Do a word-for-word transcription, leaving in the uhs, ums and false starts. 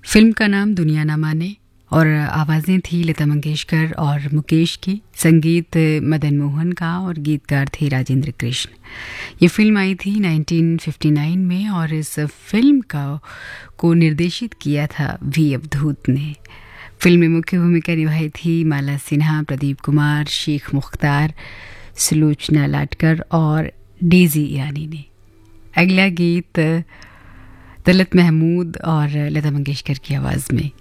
Film का नाम दुनिया ना माने और आवाज़ें थी लता मंगेशकर और मुकेश की, संगीत मदन मोहन का और गीतकार थे राजेंद्र कृष्ण। ये फिल्म आई थी उन्नीस सौ उनसठ में और इस फिल्म का को निर्देशित किया था वी अवधूत ने। फिल्म में मुख्य भूमिका निभाई थी माला सिन्हा, प्रदीप कुमार, शेख मुख्तार, सुलोचना लाटकर और डेजी ईरानी ने। अगला गीत दलत महमूद और लता मंगेशकर की आवाज़ में